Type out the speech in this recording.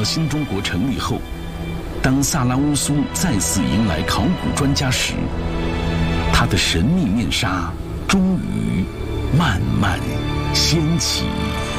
新中国成立后，当萨拉乌苏再次迎来考古专家时，他的神秘面纱终于慢慢掀起。